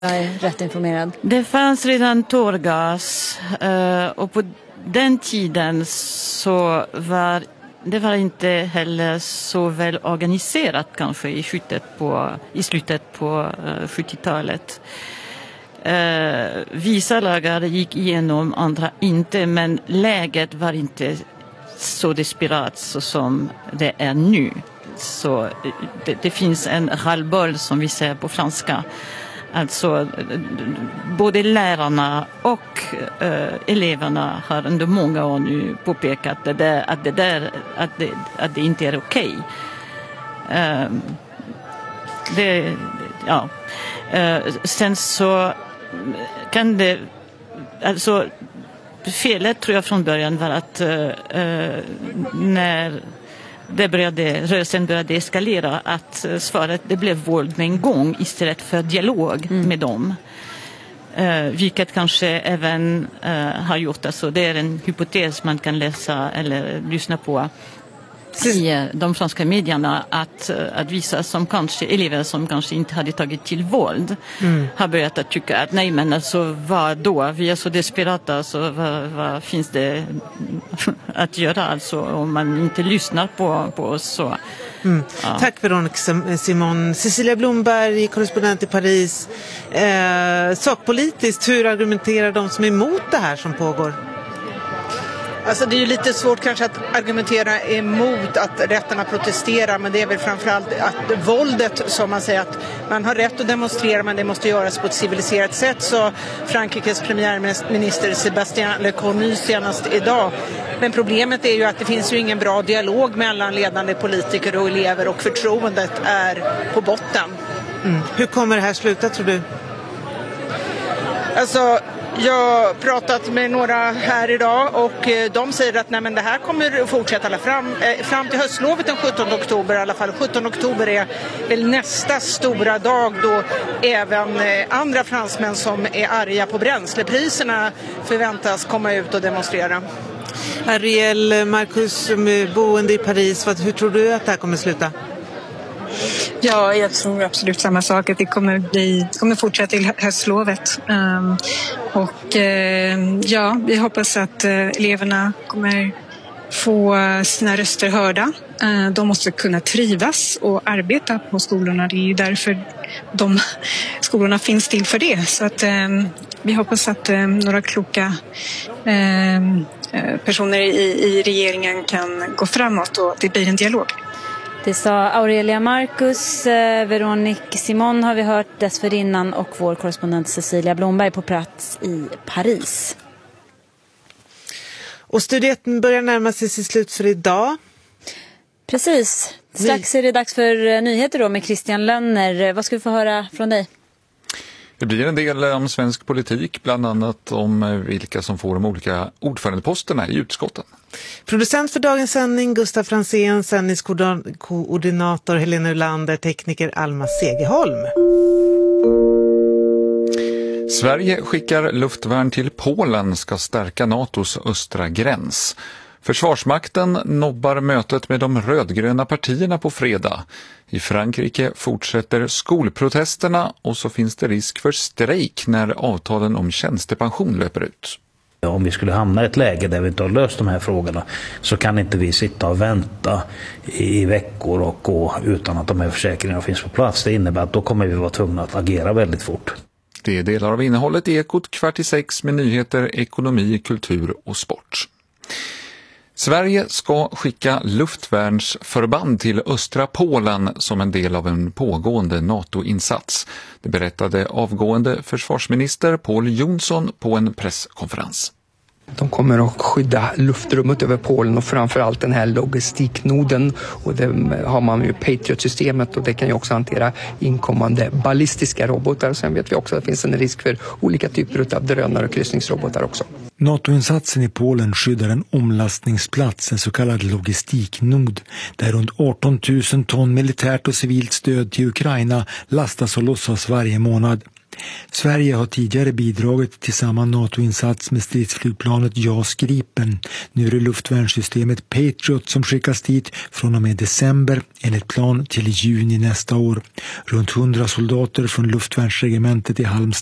Jag är rätt informerad. Det fanns redan tårgas och på den tiden så var det var inte heller så väl organiserat kanske i slutet på 70-talet. Vissa lagar gick igenom, andra inte, men läget var inte så desperat som det är nu. Så det finns en ras-le-bol som vi säger på franska. Alltså både lärarna och eleverna har under många år nu påpekat att det inte är okej. Sen så kan det, alltså felet tror jag från början var att när rörelsen började eskalera, att svaret det blev våld med en gång istället för dialog med dem. Vilket kanske även har gjort, alltså det är en hypotes man kan läsa eller lyssna på i de franska medierna, att vissa elever som kanske inte hade tagit till våld har börjat att tycka att nej, men alltså vad då? Vi är så desperata, så vad finns det att göra alltså om man inte lyssnar på oss så. Ja. Tack Veronica Simon. Cecilia Blomberg, korrespondent i Paris. Sakpolitiskt, hur argumenterar de som är emot det här som pågår? Alltså det är ju lite svårt kanske att argumentera emot att rätten att protestera, men det är väl framförallt att våldet, som man säger, att man har rätt att demonstrera, men det måste göras på ett civiliserat sätt, så Frankrikes premiärminister Sébastien Lecornu senast idag. Men problemet är ju att det finns ju ingen bra dialog mellan ledande politiker och elever, och förtroendet är på botten. Hur kommer det här sluta, tror du? Alltså, jag har pratat med några här idag och de säger att nej, men det här kommer att fortsätta fram till höstlovet den 17 oktober i alla fall. 17 oktober är väl nästa stora dag då även andra fransmän som är arga på bränslepriserna förväntas komma ut och demonstrera. Ariel Marcus, boende i Paris, hur tror du att det här kommer sluta? Ja, jag tror absolut samma sak, att det kommer fortsätta till höstlovet. Vi hoppas att eleverna kommer få sina röster hörda. De måste kunna trivas och arbeta på skolorna. Det är ju därför skolorna finns till för det. Så att vi hoppas att några kloka personer i regeringen kan gå framåt och det blir en dialog. Det sa Aurelia Marcus, Veronique Simon har vi hört dessförinnan, och vår korrespondent Cecilia Blomberg på plats i Paris. Och studietten börjar närma sig sitt slut för idag. Precis. Strax är det dags för nyheter då med Christian Lönner. Vad ska vi få höra från dig? Det blir en del om svensk politik, bland annat om vilka som får de olika ordförandeposterna i utskotten. Producent för dagens sändning Gustav Fransén, sändningskoordinator Helena Ulander, tekniker Alma Segeholm. Sverige skickar luftvärn till Polen, ska stärka NATOs östra gräns. Försvarsmakten nobbar mötet med de rödgröna partierna på fredag. I Frankrike fortsätter skolprotesterna och så finns det risk för strejk när avtalen om tjänstepension löper ut. Om vi skulle hamna i ett läge där vi inte har löst de här frågorna, så kan inte vi sitta och vänta i veckor och gå utan att de här försäkringarna finns på plats. Det innebär att då kommer vi vara tvungna att agera väldigt fort. Det är delar av innehållet i Ekot 5:45 med nyheter, ekonomi, kultur och sport. Sverige ska skicka luftvärnsförband till östra Polen som en del av en pågående NATO-insats. Det berättade avgående försvarsminister Pål Jonsson på en presskonferens. De kommer att skydda luftrummet över Polen och framförallt den här logistiknoden, och det har man ju Patriot-systemet, och det kan ju också hantera inkommande ballistiska robotar. Sen vet vi också att det finns en risk för olika typer av drönare och kryssningsrobotar också. NATO-insatsen i Polen skyddar en omlastningsplats, en så kallad logistiknod, där runt 18 000 ton militärt och civilt stöd till Ukraina lastas och lossas varje månad. Sverige har tidigare bidragit till samma NATO-insats med stridsflygplanet JAS Gripen. Nu är det luftvärnssystemet Patriot som skickas dit från och med december enligt plan till juni nästa år. Runt 100 soldater från luftvärnsregementet i Halmstad